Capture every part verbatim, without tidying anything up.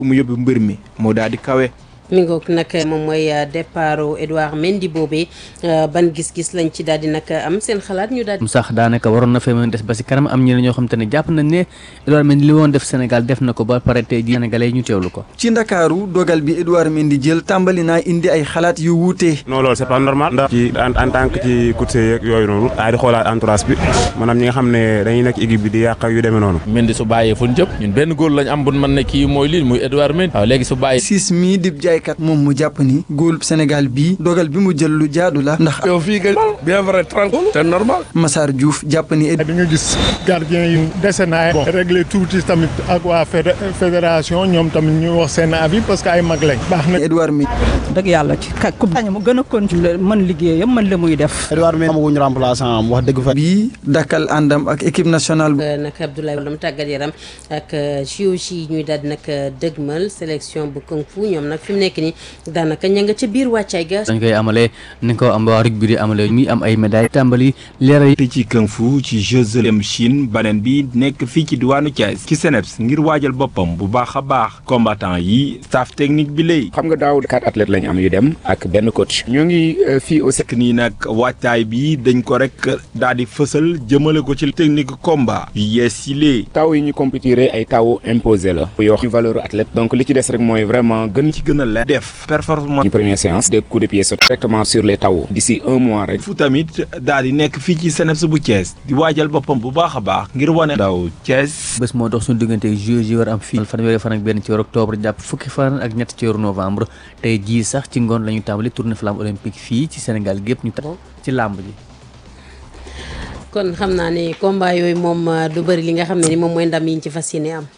mu yóbbu mbir mi moo daal di kawe. mi ngoog nag moom mooy départ Edouard Mendy boobee ban gis-gis lañ ci daal di nag am seen xalaat ñu daal di. sax daanaka waroon na fee mën des ba si kanam am ñeneen ñoo xam te ne jàpp nañ ne Edouard Mendy li woon def Sénégal def na ko ba pare tey jii Sénégalais yi ñu teewlu ko. ci Ndakaaru dogal bi Edouard Mendy jël tàmbali naa indi ay xalaat yu wuute. non loolu c'est pas normal. ndax ci en en tant que ci courtier yeeg yooyu noonu. daal di xoolaat entourage bi maanaam ñi nga xam ne dañuy nekk équipe bi di yàq ak yu demee noonu. Mendy su bàyyee fu ñu jëm ñun benn góor lañ am bu mën ne kii mooy lii muy Edouard Mendy. waaw léegi su bàyyee. siis mii di jaaykat moom mu jàpp ni góol Sénégal bii dogal bi mu jël lu jaadu la ndax. yow fii nga bien vrai tranquille c'est normal. Massar Diouf jàpp ni. di nga gis gardien yu dese naa bon réglé tuuti tamit ak waa fédération ñoom tamit ñu wax seen avis parce que ay mag lañ. baax na Edouard Mendy. dëgg yàlla ci ka ku bañ mu gën a continuer mën liggéeyam mën la muy def. Edouard Mendy amaguñ remplaçant am wax dëgg fa. bii dakkal àndam ak équipe nationale. nag Abdoulaye Wade tàggat yaram ak J O J ñuy daal di nag dëgmal sélection bu kung fu ñoom nag fi mu nekk nii daanaka ña nga ca biir wàccaay ga. dañ koy amalee ni ko am waa rugby di amalee ñuy am ay médailles tàmbali leeral te ci kung fu ci Jeux olympiques Chine beneen bi nekk fii ci diwaanu Thiès ci Seneps ngir waajal boppam bu baax a baax combattant yi staff technique bi lay. xam nga daaw quatre athlètes lañ am yu dem ak benn coach. ñoo ngi fii au sec nii nag wàccaay bi dañ ko rek daal di fësal jëmale ko ci technique combat yu yees yi lee. taw yi ñu compétiré ay taw imposé la. yoo xam valeur athlète donc li ci des rek mooy vraiment gën ci gën a leer def performance. ñu première séance des coups de pied sautés directement sur les taw d'ici un mois rek. fu tamit daal di nekk fii ci Seneps bu Thiès di waajal boppam bu baax a baax ngir wane daw Thiès. bés moo dox suñu diggante Jeux yi war am fii fanweeri fan ak benn ci weeru octobre jàpp fukki fan ak ñett ci weeru novembre tey jii sax ci ngoon la ñu tàmbali tournée flamme olympique fii ci Sénégal gépp ñu tax ci làmb ji. kon xam naa ne combat yooyu moom du bëri li nga xam ne ni moom mooy ndam yi ñu ci fas yéene am.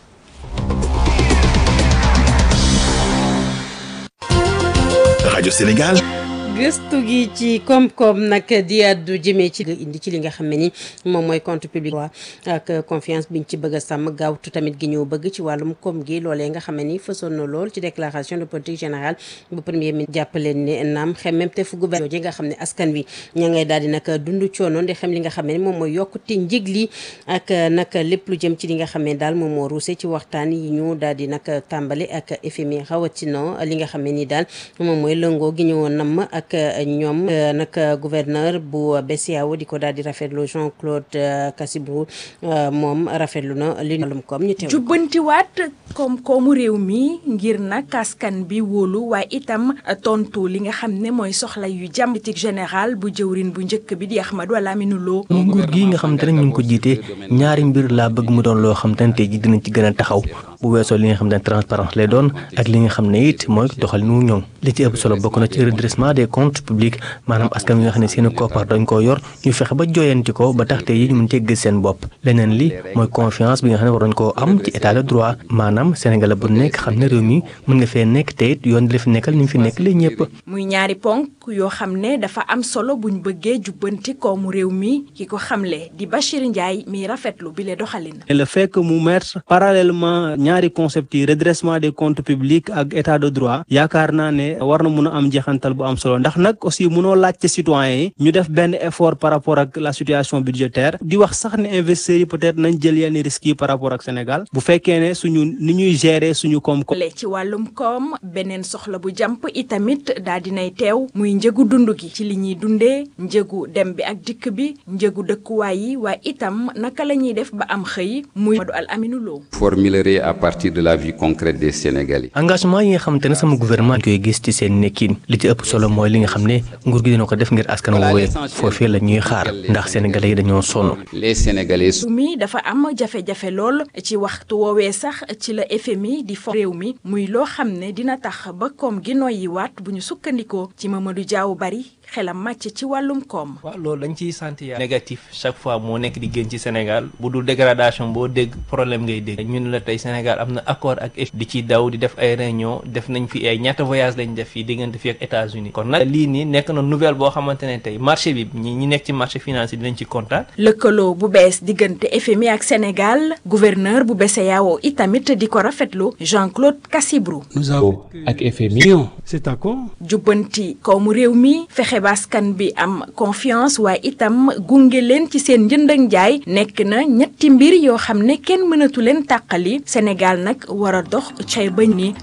rajo Sénégal. gëstu gi ci koom-koom nag di àddu jëmee ci indi ci li nga xam ne ni moom mooy compte public ak confiance biñ ci bëgg a sàmm gaawtu tamit gi ñëw bëgg ci wàllum koom gi loolee nga xam ne ni fësoon na lool ci déclaration de politique générale bu premier ministre jàppaleen ne naam xemmem te fu gouvernement ji nga xam ne askan wi ña ngay daal di nag dund coono ndi xam li nga xam ne ni moom mooy yokkute njëg li ak nag lépp lu jëm ci li nga xam ne daal moom moo ruuse ci waxtaan yi ñu daal di nag tàmbali ak F M I rawatina li nga xam ne ni daal moom mooy lëngoo gi ñëwoon nam ak ñoom nag gouverneur bu B C E A O di ko daal di rafetlu Jean-Claude Cassibrou moom rafetlu na li wàllum koom ñu teew. jubbantiwaat koom-koomu réew mi ngir nag askan bi wóolu waaye itam tontu li nga xam ne mooy soxla yu jàmm politique générale bu jëwrin bu njëkk bi di Ahmadou Lamine Lo. nguur gi nga xam te ne ñu ngi ko jiite ñaari mbir laa bëgg mu doon loo xam te ne tey ji dinañ ci gën a taxaw bu weesoo li nga xam ne transparence lay doon ak li nga xam ne it mooy doxal nu ñoom li ci ëpp solo bokk na ci redressement des comptes publics maanaam askan wi nga xam ne seen koppar dañ koo yor ñu fexe ba jooyanti ko ba tax tey yi ñu mën cee gis seen bopp leneen li mooy confiance bi nga xam ne war nañ koo am ci état de droit maanaam Sénégal bu nekk xam ne réew mi mën nga fee nekk te it yoon di la fi nekkal ni ñu fi nekk la ñëpp. muy ñaari ponk yoo xam ne dafa am solo buñ bëggee jubbanti koomu réew mi ki ko xamle di Bachir Ndiaye mi rafetlu bi le doxalin. le fait que mu mettre parallèlement ñaari concept yi redressement des comptes publics ak état de droit yaakaar naa ne war na mun a am jeexantal bu am solo ndax nag aussi munoo laajte citoyens yi ñu def benn effort par rapport ak la situation budgétaire di wax sax ne investisseurs yi peut-être nañ jël yenn risques yi par rapport ak Sénégal bu fekkee ne suñu ni ñuy gérer suñu koom-koom. ci wàllum koom beneen soxla bu jàmp itamit daal dinay teew muy njëgu dund gi ci li ñuy dundee njëgu dem bi ak dikk bi njëgu dëkkuwaay yi waaye itam naka la ñuy def ba am xëy muy Amadou Al Aminou Lo. formulerait à partir de la vie concrète des Sénégalais. engagement yi nga xam te ne sama gouvernement koy gis ci seen nekkin li ci ëpp solo mooy li nga xam ne nguur gi dina ko def ngir askan woowee foofee la ñuy xaar ndax sénégalais yi dañoo sonn. les sénégalais. mi dafa am jafe-jafe lool ci waxtu woowee sax ci la F M I di fo réew mi muy loo xam ne dina tax ba koom gi noyyiwaat bu ñu sukkandikoo ci Mamadou Diaw bari xelam màcc ci wàllum koom. waaw loolu dañ ciy sant yaa négatif chaque fois moo nekk di gën ci Sénégal bu dul dégradation boo dégg problème ngay dégg ñun la tey Sénégal am na accord ak di ci daw di def ay réunion def nañ fi ay ñaata voyage lañ def fii diggante fii ak États-Unis kon nag lii nii nekk na nouvelle boo xamante ne tey marché bi ñi ñi nekk ci marché financier dinañ ci kontaan. lëkkaloo bu bees diggante F M I ak Sénégal gouverneur bu B C E A O itamit di ko rafetlu Jean-Claude Cassibrou. nous avons ak F M I. c'est d'accord. jubbanti koomu réew mi fexe fexe ba askan bi am confiance waaye itam gunge leen ci seen njënd ak njaay nekk na ñetti mbir yoo xam ne kenn mënatu leen tàqali Sénégal nag war a dox cay bañ ni